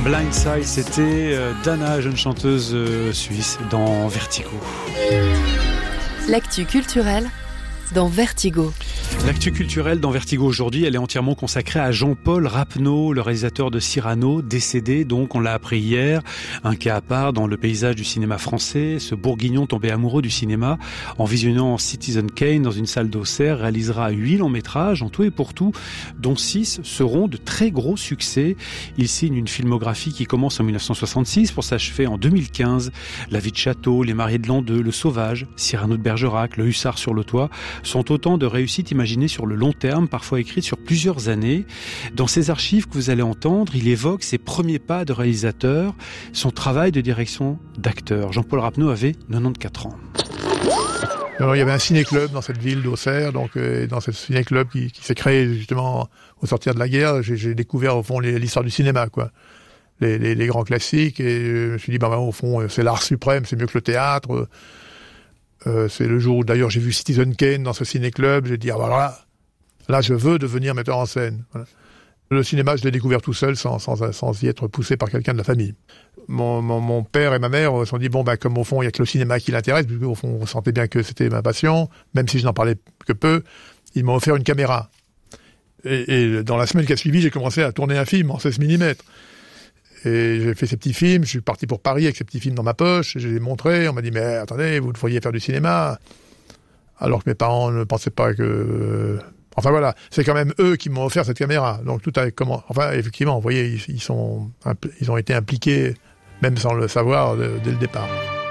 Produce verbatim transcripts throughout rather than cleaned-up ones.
Blindside, c'était Dana, jeune chanteuse suisse dans Vertigo. L'actu culturelle dans Vertigo. L'actu culturelle dans Vertigo aujourd'hui, elle est entièrement consacrée à Jean-Paul Rapneau, le réalisateur de Cyrano, décédé, donc on l'a appris hier, un cas à part dans le paysage du cinéma français. Ce bourguignon tombé amoureux du cinéma, en visionnant Citizen Kane dans une salle d'Auxerre, réalisera huit longs métrages en tout et pour tout, dont six seront de très gros succès. Il signe une filmographie qui commence en dix-neuf cent soixante-six pour s'achever en deux mille quinze. La vie de château, Les mariés de l'an deux, Le sauvage, Cyrano de Bergerac, Le hussard sur le toit sont autant de réussites imaginées sur le long terme, parfois écrites sur plusieurs années. Dans ces archives que vous allez entendre, il évoque ses premiers pas de réalisateur, son travail de direction d'acteur. Jean-Paul Rapneau avait quatre-vingt-quatorze ans. Alors, il y avait un ciné-club dans cette ville d'Auxerre, donc euh, dans ce ciné-club qui, qui s'est créé justement au sortir de la guerre, j'ai, j'ai découvert au fond les, l'histoire du cinéma, quoi. Les, les, les grands classiques, et je me suis dit, bah, bah, au fond, c'est l'art suprême, c'est mieux que le théâtre. Euh, c'est le jour où d'ailleurs j'ai vu Citizen Kane dans ce ciné-club, j'ai dit, ah voilà, là, là je veux devenir metteur en scène. Voilà. Le cinéma, je l'ai découvert tout seul, sans, sans, sans y être poussé par quelqu'un de la famille. Mon, mon, mon père et ma mère se sont dit, bon, ben, comme au fond, il n'y a que le cinéma qui l'intéresse, puisque au fond, on sentait bien que c'était ma passion, même si je n'en parlais que peu, ils m'ont offert une caméra. Et, et dans la semaine qui a suivi, j'ai commencé à tourner un film en seize millimètres. Et j'ai fait ces petits films, je suis parti pour Paris avec ces petits films dans ma poche, je les ai montrés, on m'a dit, mais attendez, vous devriez faire du cinéma. Alors que mes parents ne pensaient pas que... Enfin voilà, c'est quand même eux qui m'ont offert cette caméra. Donc tout a comment... Enfin, effectivement, vous voyez, ils, ils, sont, ils ont été impliqués, même sans le savoir, de, dès le départ.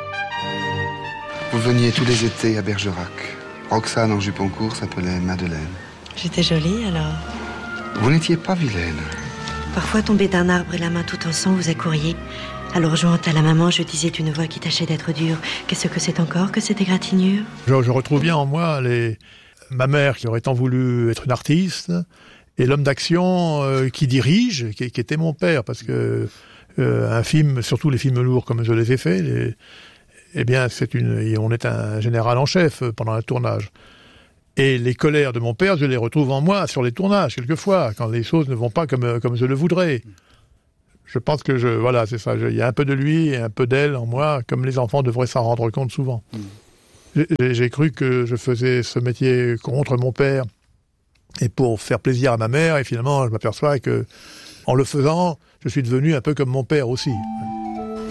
Vous veniez tous les étés à Bergerac. Roxane en jupon court s'appelait Madeleine. J'étais jolie, alors. Vous n'étiez pas vilaine. Parfois, tomber d'un arbre et la main tout en sang, vous accouriez. Alors, jouant à la maman, je disais d'une voix qui tâchait d'être dure. Qu'est-ce que c'est encore que cette égratignure ? je, je retrouve bien en moi les... ma mère qui aurait tant voulu être une artiste, et l'homme d'action euh, qui dirige, qui, qui était mon père, parce que euh, un film, surtout les films lourds comme je les ai faits, les, eh bien, c'est une, on est un général en chef pendant un tournage. Et les colères de mon père, je les retrouve en moi sur les tournages, quelquefois, quand les choses ne vont pas comme, comme je le voudrais. Je pense que je, voilà, c'est ça. Il y a un peu de lui et un peu d'elle en moi, comme les enfants devraient s'en rendre compte souvent. Mmh. J'ai, j'ai cru que je faisais ce métier contre mon père et pour faire plaisir à ma mère, et finalement, je m'aperçois que, en le faisant, je suis devenu un peu comme mon père aussi. Roxane !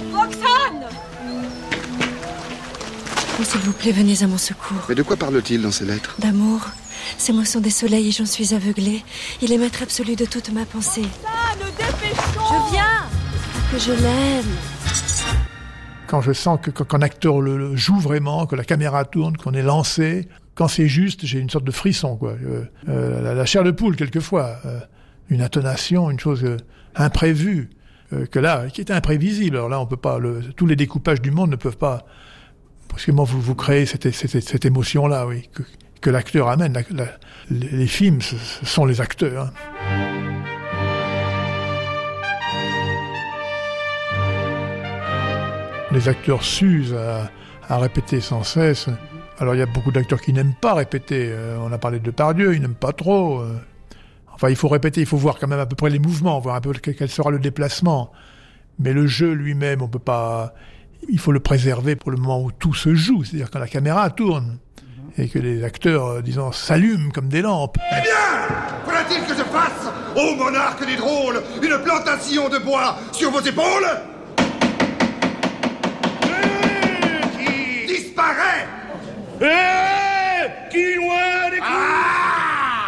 Oh, s'il vous plaît, venez à mon secours. Mais de quoi parle-t-il dans ces lettres ? D'amour. Ces mots sont des soleils et j'en suis aveuglée. Il est maître absolu de toute ma pensée. Roxane, dépêchons ! Je viens ! Que je l'aime. Quand je sens que, qu'un acteur le, le joue vraiment, que la caméra tourne, qu'on est lancé, quand c'est juste, j'ai une sorte de frisson, quoi. Euh, euh, la, la chair de poule, quelquefois. Euh, une intonation, une chose euh, imprévue, euh, que là, qui est imprévisible. Alors là, on peut pas, le, tous les découpages du monde ne peuvent pas, parce que moi, vous, vous créez cette, cette, cette émotion-là, oui, que, que l'acteur amène. La, la, les films, ce, ce sont les acteurs, hein. Les acteurs s'usent à, à répéter sans cesse. Alors il y a beaucoup d'acteurs qui n'aiment pas répéter. Euh, on a parlé de Depardieu, ils n'aiment pas trop. Euh, enfin, il faut répéter, il faut voir quand même à peu près les mouvements, voir un peu quel sera le déplacement. Mais le jeu lui-même, on peut pas... Il faut le préserver pour le moment où tout se joue, c'est-à-dire quand la caméra tourne et que les acteurs, euh, disons, s'allument comme des lampes. Eh bien, faudra-t-il que je fasse, ô monarque des drôles, une plantation de bois sur vos épaules ? Disparaît ! Eh, qui loin des coups ? Ah !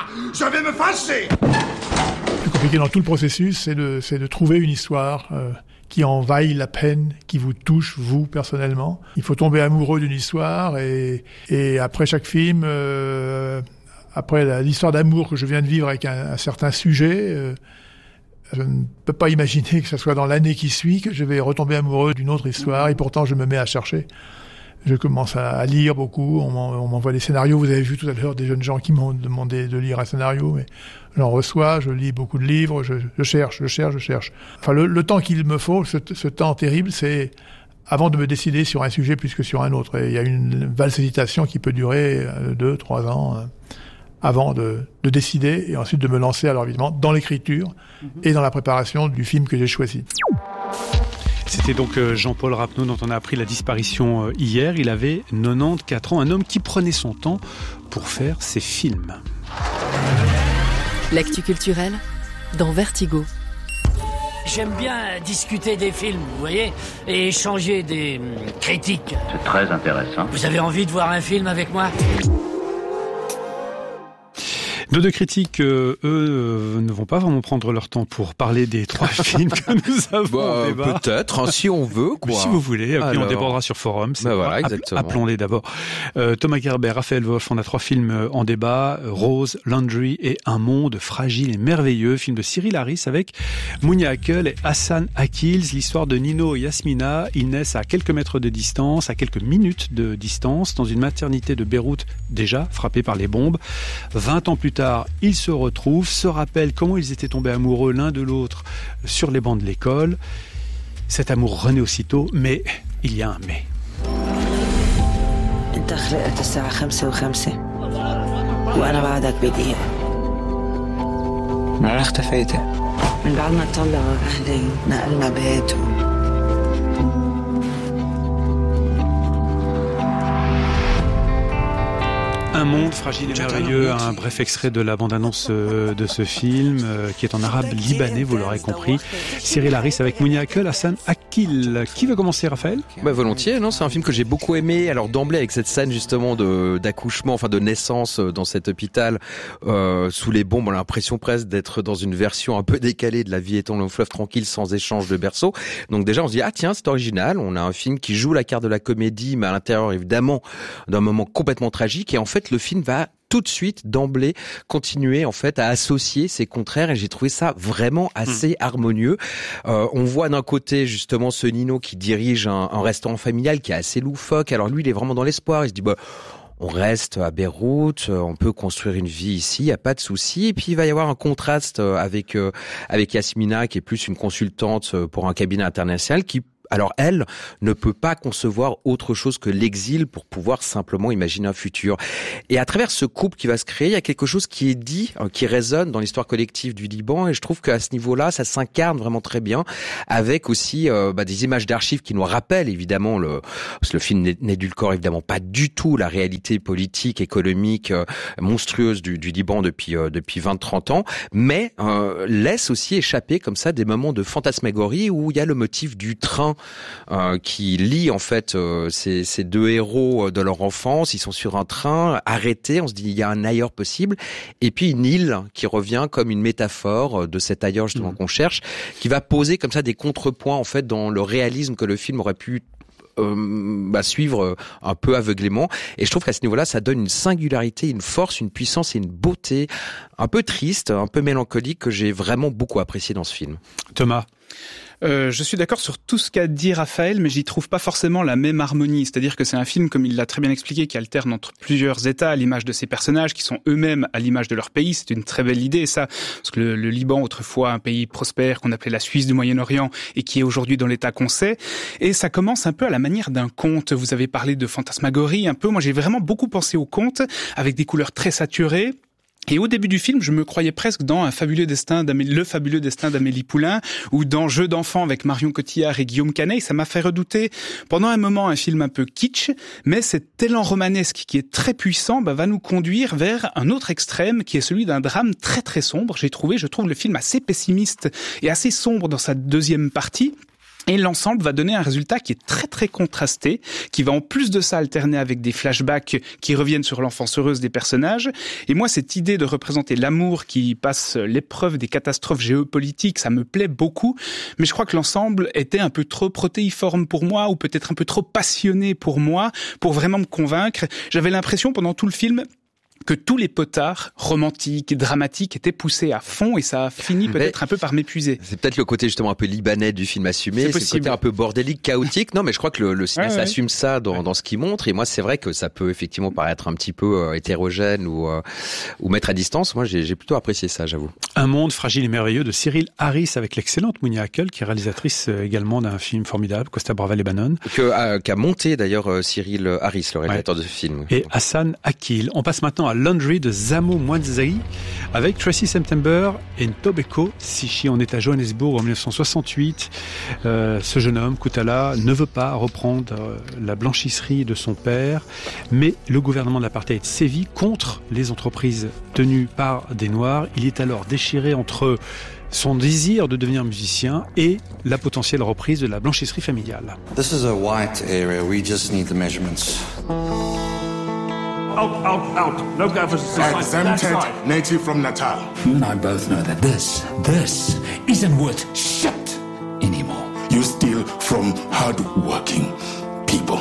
Je vais me fâcher ! Le plus compliqué dans tout le processus, c'est de, c'est de trouver une histoire euh, qui en vaille la peine, qui vous touche, vous, personnellement. Il faut tomber amoureux d'une histoire et, et après chaque film, euh, après la, l'histoire d'amour que je viens de vivre avec un, un certain sujet, euh, je ne peux pas imaginer que ce soit dans l'année qui suit que je vais retomber amoureux d'une autre histoire et pourtant je me mets à chercher. Je commence à lire beaucoup, on, on m'envoie des scénarios. Vous avez vu tout à l'heure des jeunes gens qui m'ont demandé de lire un scénario, mais j'en reçois, je lis beaucoup de livres, je, je cherche, je cherche, je cherche. Enfin, le, le temps qu'il me faut, ce, ce temps terrible, c'est avant de me décider sur un sujet plus que sur un autre. Et il y a une valse hésitation qui peut durer deux, trois ans euh, avant de, de décider et ensuite de me lancer, alors évidemment, dans l'écriture mmh. et dans la préparation du film que j'ai choisi. C'était donc Jean-Paul Rapneau dont on a appris la disparition hier. Il avait quatre-vingt-quatorze ans, un homme qui prenait son temps pour faire ses films. L'actu culturelle dans Vertigo. J'aime bien discuter des films, vous voyez, et échanger des hum, critiques. C'est très intéressant. Vous avez envie de voir un film avec moi ? Nos deux critiques, euh, eux, euh, ne vont pas vraiment prendre leur temps pour parler des trois films que nous avons bah, en débat. Peut-être, hein, si on veut, quoi. Mais si vous voulez, puis Alors... on débordera sur forum. C'est bah voilà, App- exactement. Appelons-les d'abord. Euh, Thomas Gerber, Raphaël Wolf, on a trois films en débat. Rose, Laundry et Un monde fragile et merveilleux, film de Cyril Harris avec Mounia Hakel et Hassan Akils. L'histoire de Nino et Yasmina. Ils naissent à quelques mètres de distance, à quelques minutes de distance, dans une maternité de Beyrouth déjà frappée par les bombes. Vingt ans plus tard, ils se retrouvent, se rappellent comment ils étaient tombés amoureux l'un de l'autre sur les bancs de l'école. Cet amour renaît aussitôt, mais il y a un mais. Un monde fragile et merveilleux, un bref extrait de la bande-annonce de ce film euh, qui est en arabe libanais, vous l'aurez compris. Cyril Harris avec Mounia Hakel, Hassan Akil. Qui veut commencer, Raphaël ? Bah volontiers, non, c'est un film que j'ai beaucoup aimé. Alors d'emblée avec cette scène justement de d'accouchement, enfin de naissance dans cet hôpital euh, sous les bombes, on a l'impression presque d'être dans une version un peu décalée de La vie étant long fleuve tranquille sans échange de berceau. Donc déjà on se dit ah tiens c'est original, on a un film qui joue la carte de la comédie, mais à l'intérieur évidemment d'un moment complètement tragique. Et en fait le film va tout de suite, d'emblée, continuer en fait à associer ces contraires et j'ai trouvé ça vraiment assez mmh. harmonieux. Euh, on voit d'un côté justement ce Nino qui dirige un, un restaurant familial qui est assez loufoque. Alors lui, il est vraiment dans l'espoir. Il se dit bah on reste à Beyrouth, on peut construire une vie ici, il y a pas de souci. Et puis il va y avoir un contraste avec euh, avec Yasmina qui est plus une consultante pour un cabinet international qui alors elle ne peut pas concevoir autre chose que l'exil pour pouvoir simplement imaginer un futur. Et à travers ce couple qui va se créer, il y a quelque chose qui est dit, qui résonne dans l'histoire collective du Liban. Et je trouve qu'à ce niveau-là, ça s'incarne vraiment très bien, avec aussi euh, bah, des images d'archives qui nous rappellent évidemment le, parce que le film n'édulcore évidemment pas du tout la réalité politique, économique euh, monstrueuse du, du Liban depuis euh, depuis vingt trente ans, mais euh, laisse aussi échapper comme ça des moments de fantasmagorie où il y a le motif du train. Euh, qui lie en fait euh, ces, ces deux héros de leur enfance. Ils sont sur un train arrêtés, on se dit il y a un ailleurs possible, et puis une île qui revient comme une métaphore de cet ailleurs justement mmh. qu'on cherche, qui va poser comme ça des contrepoints en fait dans le réalisme que le film aurait pu Euh, bah, suivre un peu aveuglément. Et je trouve qu'à ce niveau-là, ça donne une singularité, une force, une puissance et une beauté un peu triste, un peu mélancolique que j'ai vraiment beaucoup apprécié dans ce film. Thomas ? Euh, je suis d'accord sur tout ce qu'a dit Raphaël, mais j'y trouve pas forcément la même harmonie. C'est-à-dire que c'est un film, comme il l'a très bien expliqué, qui alterne entre plusieurs états à l'image de ses personnages, qui sont eux-mêmes à l'image de leur pays. C'est une très belle idée, ça. Parce que le, le Liban, autrefois un pays prospère qu'on appelait la Suisse du Moyen-Orient et qui est aujourd'hui dans l'état qu'on sait. Et ça commence un peu à la manière d'un conte. Vous avez parlé de fantasmagorie un peu. Moi, j'ai vraiment beaucoup pensé au conte, avec des couleurs très saturées. Et au début du film, je me croyais presque dans un fabuleux destin d'Amélie, le fabuleux destin d'Amélie Poulain, ou dans Jeux d'enfants avec Marion Cotillard et Guillaume Canet. Ça m'a fait redouter pendant un moment un film un peu kitsch, mais cet élan romanesque qui est très puissant bah, va nous conduire vers un autre extrême qui est celui d'un drame très très sombre. J'ai trouvé, je trouve le film assez pessimiste et assez sombre dans sa deuxième partie. Et l'ensemble va donner un résultat qui est très très contrasté, qui va en plus de ça alterner avec des flashbacks qui reviennent sur l'enfance heureuse des personnages. Et moi, cette idée de représenter l'amour qui passe l'épreuve des catastrophes géopolitiques, ça me plaît beaucoup. Mais je crois que l'ensemble était un peu trop protéiforme pour moi, ou peut-être un peu trop passionné pour moi, pour vraiment me convaincre. J'avais l'impression pendant tout le film que tous les potards romantiques et dramatiques étaient poussés à fond et ça a fini peut-être mais un peu par m'épuiser. C'est peut-être le côté justement un peu libanais du film assumé, c'est, c'est le côté un peu bordélique, chaotique. Non, mais je crois que le, le cinéaste ah, ouais. assume ça dans, dans ce qu'il montre. Et moi, c'est vrai que ça peut effectivement paraître un petit peu euh, hétérogène ou euh, ou mettre à distance. Moi, j'ai, j'ai plutôt apprécié ça, j'avoue. Un monde fragile et merveilleux de Cyril Harris avec l'excellente Mounia Hakel, qui est réalisatrice également d'un film formidable, Costa Brava Lebanon. Que, euh, qu'a monté d'ailleurs euh, Cyril Harris, le réalisateur ouais. de ce film. Et Hassan Akil. On passe maintenant à à Laundry de Samo Mwanzai avec Tracy September et Ntobeko Sishi. On est à Johannesburg en dix-neuf cent soixante-huit. Euh, ce jeune homme, Kutala, ne veut pas reprendre euh, la blanchisserie de son père, mais le gouvernement de l'apartheid sévit contre les entreprises tenues par des Noirs. Il est alors déchiré entre son désir de devenir musicien et la potentielle reprise de la blanchisserie familiale. This is a white area. We just need the measurements. Out, out, out. No gaffers. Exempted native from Natal. You and I both know that this, this isn't worth shit anymore. You steal from hard-working people.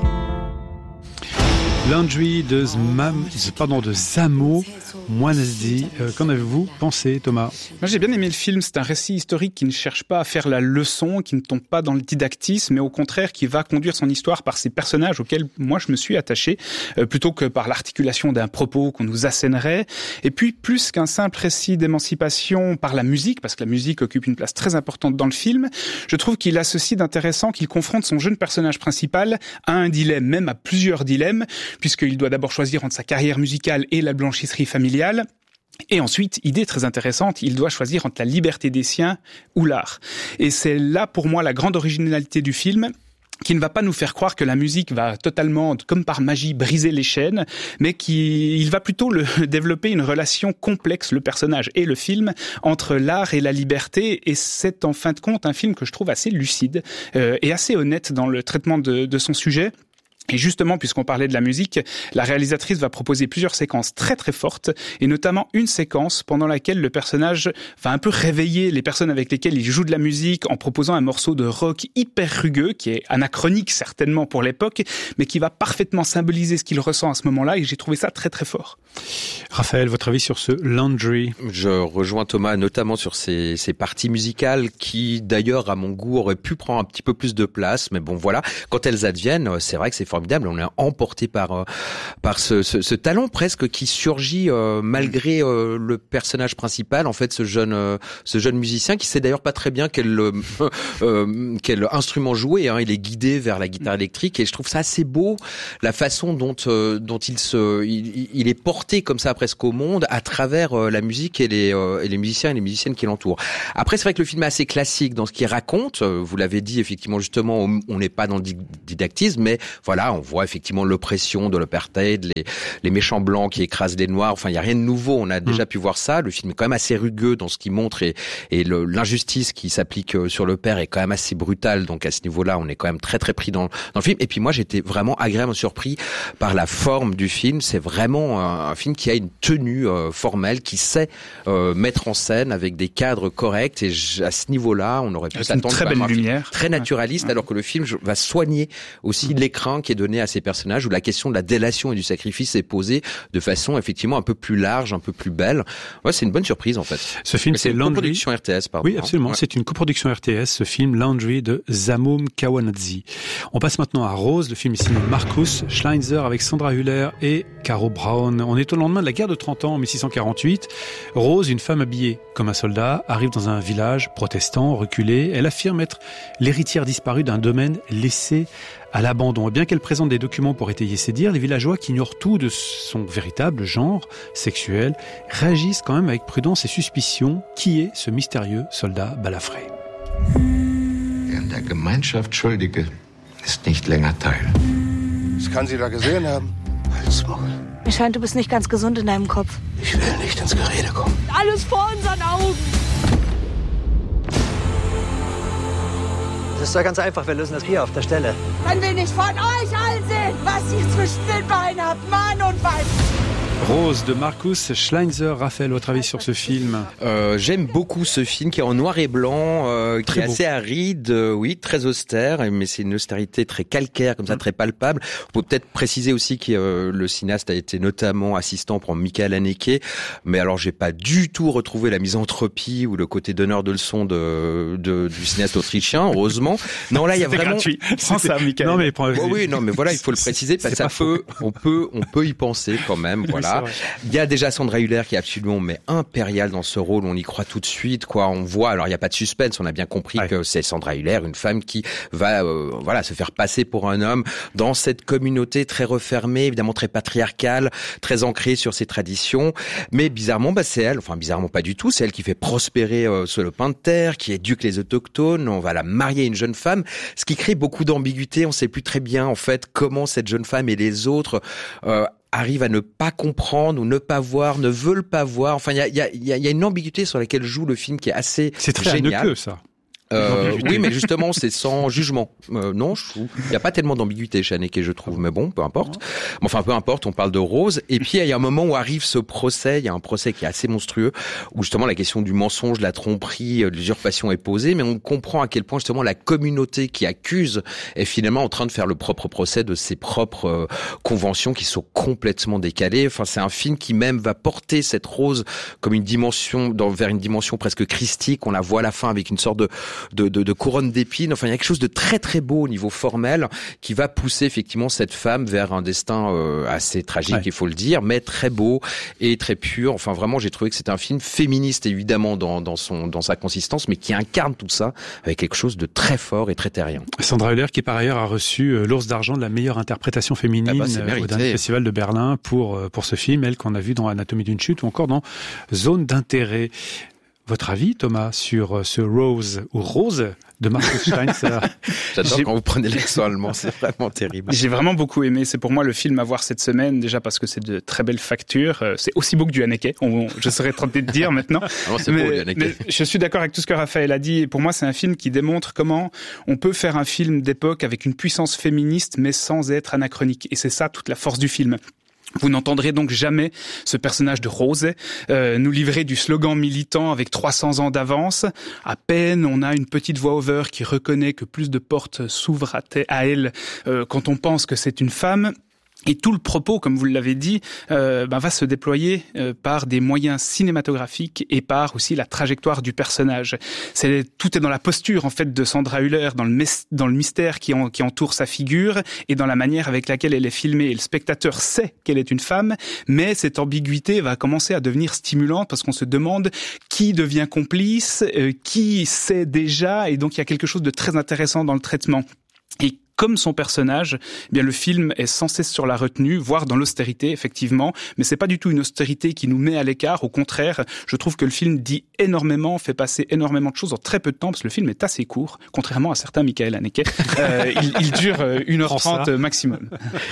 Laundry de Zmam, pardon, de Samo Mwanzai. Euh, qu'en avez-vous pensé, Thomas ? Moi, j'ai bien aimé le film. C'est un récit historique qui ne cherche pas à faire la leçon, qui ne tombe pas dans le didactisme, mais au contraire, qui va conduire son histoire par ses personnages auxquels moi je me suis attaché, euh, plutôt que par l'articulation d'un propos qu'on nous assènerait. Et puis, plus qu'un simple récit d'émancipation par la musique, parce que la musique occupe une place très importante dans le film, je trouve qu'il a ceci d'intéressant qu'il confronte son jeune personnage principal à un dilemme, même à plusieurs dilemmes, puisqu'il doit d'abord choisir entre sa carrière musicale et la blanchisserie familiale. Et ensuite, idée très intéressante, il doit choisir entre la liberté des siens ou l'art. Et c'est là, pour moi, la grande originalité du film, qui ne va pas nous faire croire que la musique va totalement, comme par magie, briser les chaînes, mais qui, il va plutôt le, développer une relation complexe, le personnage et le film, entre l'art et la liberté. Et c'est en fin de compte un film que je trouve assez lucide euh, et assez honnête dans le traitement de, de son sujet. Et justement, puisqu'on parlait de la musique, la réalisatrice va proposer plusieurs séquences très très fortes, et notamment une séquence pendant laquelle le personnage va un peu réveiller les personnes avec lesquelles il joue de la musique en proposant un morceau de rock hyper rugueux, qui est anachronique certainement pour l'époque, mais qui va parfaitement symboliser ce qu'il ressent à ce moment-là, et j'ai trouvé ça très très fort. Raphaël, votre avis sur ce Laundry ? Je rejoins Thomas notamment sur ces, ces parties musicales qui, d'ailleurs, à mon goût, auraient pu prendre un petit peu plus de place, mais bon voilà, quand elles adviennent, c'est vrai que c'est formidable, on est emporté par par ce, ce, ce talent presque qui surgit euh, malgré euh, le personnage principal, en fait ce jeune euh, ce jeune musicien qui sait d'ailleurs pas très bien quel euh, euh, quel instrument jouer, hein. Il est guidé vers la guitare électrique et je trouve ça assez beau la façon dont euh, dont il se il, il est porté comme ça presque au monde à travers euh, la musique et les euh, et les musiciens et les musiciennes qui l'entourent. Après c'est vrai que le film est assez classique dans ce qu'il raconte, vous l'avez dit effectivement justement, on n'est pas dans le didactisme, mais voilà, on voit effectivement l'oppression de l'apartheid, les, les méchants blancs qui écrasent les noirs. Enfin, il y a rien de nouveau. On a déjà mmh. pu voir ça. Le film est quand même assez rugueux dans ce qu'il montre et, et le, l'injustice qui s'applique sur le père est quand même assez brutale. Donc à ce niveau-là, on est quand même très très pris dans, dans le film. Et puis moi, j'étais vraiment agréablement surpris par la forme du film. C'est vraiment un, un film qui a une tenue euh, formelle, qui sait euh, mettre en scène avec des cadres corrects. Et j- à ce niveau-là, on aurait pu s'attendre très belle lumière, très naturaliste, ouais. Alors que le film va soigner aussi mmh. l'écran qui est donné à ces personnages où la question de la délation et du sacrifice est posée de façon effectivement un peu plus large, un peu plus belle. Ouais, c'est une bonne surprise en fait. Ce film, c'est, c'est une Laundry. coproduction R T S, pardon. Oui, absolument. Ouais. C'est une coproduction R T S, ce film Laundry de Zamum Kawanadzi. On passe maintenant à Rose, le film est signé Markus Schleinzer avec Sandra Hüller et Caro Brown. On est au lendemain de la guerre de trente ans en dix-six cent quarante-huit. Rose, une femme habillée comme un soldat, arrive dans un village protestant, reculé. Elle affirme être l'héritière disparue d'un domaine laissé à l'abandon. Et bien qu'elle présente des documents pour étayer ses dires, les villageois qui ignorent tout de son véritable genre sexuel réagissent quand même avec prudence et suspicion. Qui est ce mystérieux soldat balafré ? In der Gemeinschaft Schuldige ist nicht länger Teil. Was kann sie da gesehen haben? Halsmaul. Mir scheint, du bist nicht ganz gesund in deinem Kopf. Ich will nicht ins Gerede kommen. Alles vor unseren Augen. Das ist doch ganz einfach, wir lösen das hier auf der Stelle. Man will nicht von euch allen sehen, was ihr zwischen den Beinen habt, Mann und Weib. Rose de Markus Schleinzer. Raphaël, votre avis sur ce film ? euh, J'aime beaucoup ce film qui est en noir et blanc, euh, qui est assez aride, euh, oui, très austère, mais c'est une austérité très calcaire, comme ça, très palpable. On peut peut-être préciser aussi que euh, le cinéaste a été notamment assistant pour Michael Haneke, mais alors j'ai pas du tout retrouvé la misanthropie ou le côté donneur de leçons de, de du cinéaste autrichien, heureusement. Non, là il y a C'était vraiment. gratuit. Prends ça, Michael. Non mais oh, oui, non mais voilà, il faut le préciser parce que ça peut, on peut, on peut y penser quand même, voilà. Voilà. Il y a déjà Sandra Hüller qui est absolument mais impériale dans ce rôle. On y croit tout de suite, quoi. On voit. Alors il y a pas de suspense. On a bien compris ouais. que c'est Sandra Hüller, une femme qui va, euh, voilà, se faire passer pour un homme dans cette communauté très refermée, évidemment très patriarcale, très ancrée sur ses traditions. Mais bizarrement, bah c'est elle. Enfin bizarrement pas du tout. C'est elle qui fait prospérer euh, ce lopin de terre, qui éduque les autochtones. On va la marier à une jeune femme, ce qui crée beaucoup d'ambiguïté. On sait plus très bien en fait comment cette jeune femme et les autres euh, arrivent à ne pas comprendre ou ne pas voir, ne veulent pas voir. Enfin, il y a, y, a, y a une ambiguïté sur laquelle joue le film qui est assez c'est très génial. C'est ça. Euh, oui, mais justement, c'est sans jugement. Euh, non, je trouve. Il n'y a pas tellement d'ambiguïté chez Haneke, je trouve. Mais bon, peu importe. Mais enfin, peu importe, on parle de Rose. Et puis, il y a un moment où arrive ce procès. Il y a un procès qui est assez monstrueux, où justement la question du mensonge, de la tromperie, de l'usurpation est posée. Mais on comprend à quel point justement la communauté qui accuse est finalement en train de faire le propre procès de ses propres euh, conventions qui sont complètement décalées. Enfin, c'est un film qui même va porter cette Rose comme une dimension, dans, vers une dimension presque christique. On la voit à la fin avec une sorte de De, de, de couronne d'épines. Enfin, il y a quelque chose de très très beau au niveau formel qui va pousser effectivement cette femme vers un destin euh, assez tragique, ouais. il faut le dire, mais très beau et très pur. Enfin, vraiment, j'ai trouvé que c'était un film féministe évidemment dans, dans son dans sa consistance, mais qui incarne tout ça avec quelque chose de très fort et très terrien. Sandra Hüller, qui par ailleurs a reçu euh, l'Ours d'argent de la meilleure interprétation féminine ah bah, au dernier festival de Berlin pour euh, pour ce film, elle qu'on a vu dans Anatomie d'une chute ou encore dans Zone d'intérêt. Votre avis, Thomas, sur ce Rose ou Rose de Markus Schleitzer? J'adore J'ai... quand vous prenez l'accent allemand, c'est vraiment terrible. J'ai vraiment beaucoup aimé. C'est pour moi le film à voir cette semaine, déjà parce que c'est de très belles factures. C'est aussi beau que du Haneke, on, je serais tenté de dire maintenant. Ah, c'est mais, beau, Haneke. Mais je suis d'accord avec tout ce que Raphaël a dit. Et pour moi, c'est un film qui démontre comment on peut faire un film d'époque avec une puissance féministe, mais sans être anachronique. Et c'est ça toute la force du film. Vous n'entendrez donc jamais ce personnage de Rose euh, nous livrer du slogan militant avec trois cents ans d'avance. À peine on a une petite voix-over qui reconnaît que plus de portes s'ouvrent à, t- à elle euh, quand on pense que c'est une femme. Et tout le propos, comme vous l'avez dit, euh, ben, va se déployer euh, par des moyens cinématographiques et par aussi la trajectoire du personnage. C'est tout est dans la posture en fait de Sandra Hüller, dans le mes, dans le mystère qui, en, qui entoure sa figure et dans la manière avec laquelle elle est filmée. Et le spectateur sait qu'elle est une femme, mais cette ambiguïté va commencer à devenir stimulante parce qu'on se demande qui devient complice, euh, qui sait déjà, et donc il y a quelque chose de très intéressant dans le traitement. Et comme son personnage, eh bien le film est sans cesse sur la retenue, voire dans l'austérité, effectivement, mais c'est pas du tout une austérité qui nous met à l'écart. Au contraire, je trouve que le film dit énormément, fait passer énormément de choses en très peu de temps, parce que le film est assez court, contrairement à certains Michael Haneke. Euh, il, il dure une heure trente maximum.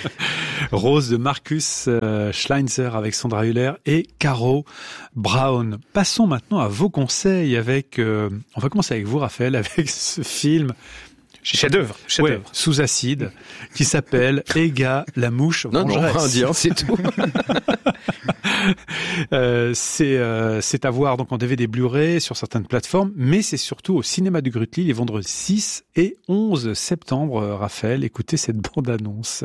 Rose de Markus Schleitzer avec Sandra Hüller et Caro Brown. Passons maintenant à vos conseils avec, euh, on va commencer avec vous, Raphaël, avec ce film chef-d'œuvre, chef-d'œuvre. Ouais, sous acide, qui s'appelle Ega, la mouche vengeresse. Non, non, indien, c'est tout. euh, c'est, euh, c'est à voir donc en D V D Blu-ray sur certaines plateformes, mais c'est surtout au cinéma du Grutli les vendredis six et onze septembre. Raphaël, écoutez cette bande-annonce.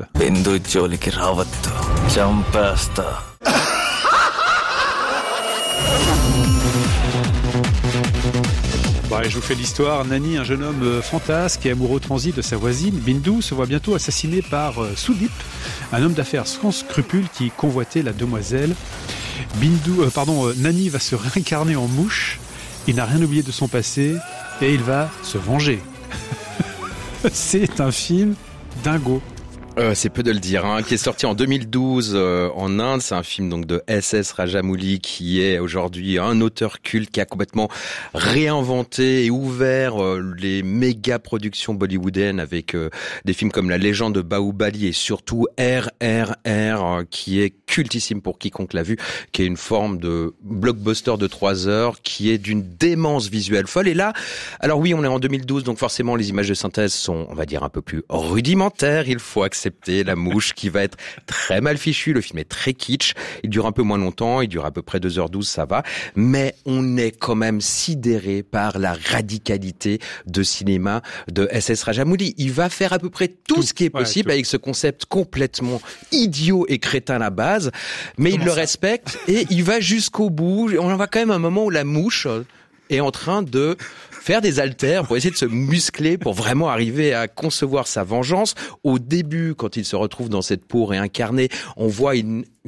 Bon, allez, je vous fais l'histoire. Nani, un jeune homme fantasque et amoureux transi de sa voisine, Bindu, se voit bientôt assassiné par euh, Soudip, un homme d'affaires sans scrupules qui convoitait la demoiselle. Bindu, euh, pardon, euh, Nani va se réincarner en mouche. Il n'a rien oublié de son passé et il va se venger. C'est un film dingo. Euh, c'est peu de le dire, hein, qui est sorti en deux mille douze euh, en Inde. C'est un film donc de S S Rajamouli, qui est aujourd'hui un auteur culte qui a complètement réinventé et ouvert euh, les méga productions bollywoodiennes avec euh, des films comme La Légende de Bahubali et surtout R R R, euh, qui est cultissime pour quiconque l'a vu, qui est une forme de blockbuster de trois heures, qui est d'une démence visuelle folle. Et là, alors oui, on est en deux mille douze, donc forcément les images de synthèse sont, on va dire, un peu plus rudimentaires. Il faut accepter La Mouche qui va être très mal fichu. Le film est très kitsch. Il dure un peu moins longtemps. Il dure à peu près deux heures douze, ça va. Mais on est quand même sidéré par la radicalité de cinéma de S S Rajamouli. Il va faire à peu près tout, tout ce qui est possible, ouais, avec ce concept complètement idiot et crétin à la base. Mais Comment il le ça respecte et il va jusqu'au bout. On en va quand même à un moment où La Mouche est en train de faire des haltères pour essayer de se muscler pour vraiment arriver à concevoir sa vengeance. Au début, quand il se retrouve dans cette peau réincarnée, on voit une, une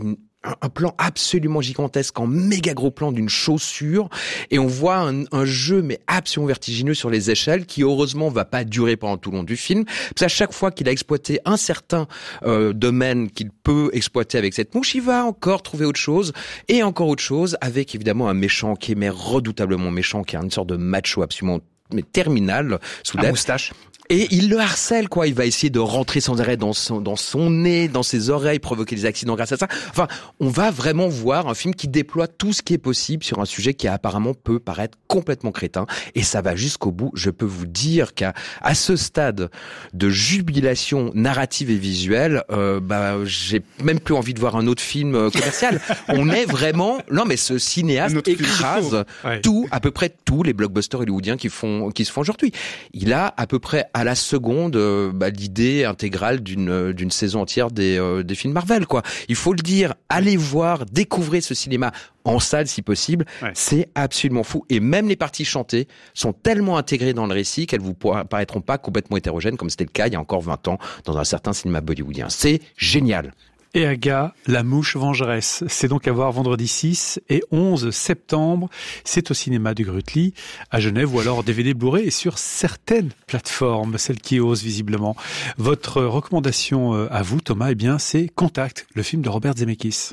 un, un plan absolument gigantesque en méga gros plan d'une chaussure, et on voit un, un jeu mais absolument vertigineux sur les échelles qui heureusement va pas durer pendant tout le long du film, parce qu'à chaque fois qu'il a exploité un certain euh, domaine qu'il peut exploiter avec cette mouche, il va encore trouver autre chose et encore autre chose, avec évidemment un méchant qui est mais redoutablement méchant, qui est une sorte de macho absolument mais terminal, sous la moustache. Et il le harcèle, quoi. Il va essayer de rentrer sans arrêt dans son, dans son nez, dans ses oreilles, provoquer des accidents grâce à ça. Enfin, on va vraiment voir un film qui déploie tout ce qui est possible sur un sujet qui apparemment peut paraître complètement crétin. Et ça va jusqu'au bout. Je peux vous dire qu'à à ce stade de jubilation narrative et visuelle, euh, bah, j'ai même plus envie de voir un autre film commercial. On est vraiment, non, mais ce cinéaste écrase ouais. tout, à peu près tous les blockbusters hollywoodiens qui font, qui se font aujourd'hui. Il a à peu près à la seconde euh, bah, l'idée intégrale d'une d'une saison entière des euh, des films Marvel, quoi. Il faut le dire, allez voir, découvrez ce cinéma en salle si possible, ouais. c'est absolument fou. Et même les parties chantées sont tellement intégrées dans le récit qu'elles vous paraîtront pas complètement hétérogènes comme c'était le cas il y a encore vingt ans dans un certain cinéma bollywoodien. C'est génial. Et Aga, la mouche vengeresse. C'est donc à voir vendredi six et onze septembre. C'est au cinéma du Grutli à Genève, ou alors D V D Blu-ray et sur certaines plateformes, celles qui osent visiblement. Votre recommandation à vous, Thomas, eh bien, c'est Contact, le film de Robert Zemeckis.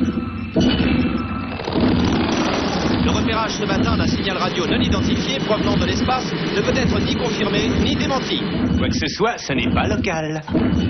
Le repérage ce matin d'un signal radio non identifié provenant de l'espace ne peut être ni confirmé ni démenti. Quoi que ce soit, ce n'est pas local.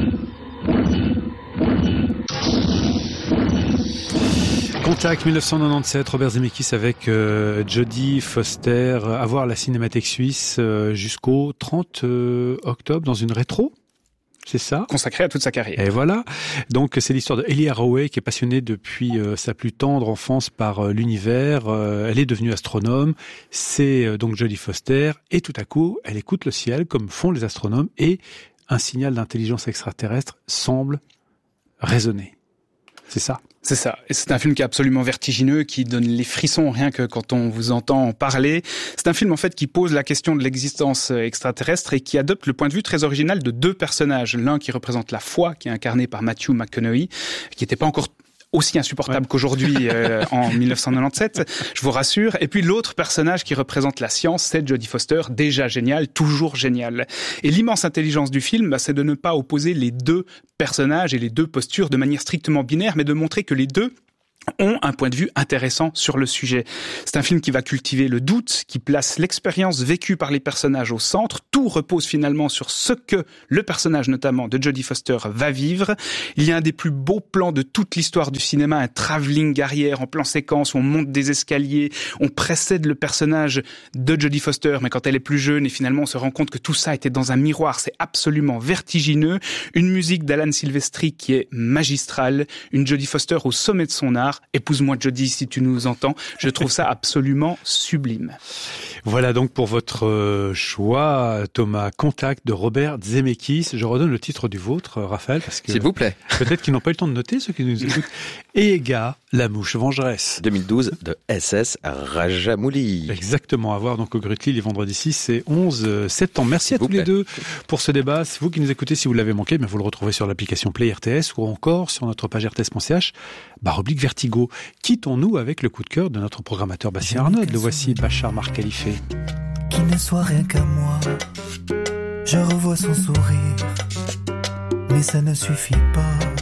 Contact dix-neuf cent quatre-vingt-dix-sept, Robert Zemeckis avec euh, Jodie Foster, à voir la Cinémathèque suisse euh, jusqu'au trente octobre dans une rétro. C'est ça. Consacré à toute sa carrière. Et voilà. Donc, c'est l'histoire de Ellie Haraway qui est passionnée depuis euh, sa plus tendre enfance par euh, l'univers. Euh, elle est devenue astronome. C'est euh, donc Jodie Foster. Et tout à coup, elle écoute le ciel comme font les astronomes et un signal d'intelligence extraterrestre semble résonner. C'est ça. C'est ça. Et c'est un film qui est absolument vertigineux, qui donne les frissons rien que quand on vous entend en parler. C'est un film, en fait, qui pose la question de l'existence extraterrestre et qui adopte le point de vue très original de deux personnages. L'un qui représente la foi, qui est incarné par Matthew McConaughey, qui n'était pas encore aussi insupportable ouais. qu'aujourd'hui euh, en dix-neuf cent quatre-vingt-dix-sept, je vous rassure. Et puis l'autre personnage qui représente la science, c'est Jodie Foster, déjà génial, toujours génial. Et l'immense intelligence du film, bah, c'est de ne pas opposer les deux personnages et les deux postures de manière strictement binaire, mais de montrer que les deux ont un point de vue intéressant sur le sujet. C'est un film qui va cultiver le doute, qui place l'expérience vécue par les personnages au centre. Tout repose finalement sur ce que le personnage, notamment de Jodie Foster, va vivre. Il y a un des plus beaux plans de toute l'histoire du cinéma, un travelling arrière en plan séquence où on monte des escaliers, on précède le personnage de Jodie Foster, mais quand elle est plus jeune, et finalement on se rend compte que tout ça était dans un miroir. C'est absolument vertigineux. Une musique d'Alan Silvestri qui est magistrale, une Jodie Foster au sommet de son art. Épouse-moi Jodie si tu nous entends. Je trouve ça absolument sublime. Voilà donc pour votre choix, Thomas, Contact de Robert Zemeckis. Je redonne le titre du vôtre, Raphaël, parce que s'il vous plaît. Peut-être qu'ils n'ont pas eu le temps de noter, ceux qui nous écoutent. Ega, la mouche vengeresse. deux mille douze de S S Rajamouli. Exactement, à voir donc au Grutli les vendredis six et onze septembre. Merci à tous les deux pour ce débat. C'est vous qui nous écoutez. Si vous l'avez manqué, mais vous le retrouvez sur l'application Play R T S ou encore sur notre page R T S point C H, barre oblique Vertigo. Quittons-nous avec le coup de cœur de notre programmateur Bastien Arnaud. Le voici, Bachar Mar Khalifa. Qu'il ne soit rien qu'à moi, je revois son sourire, mais ça ne suffit pas.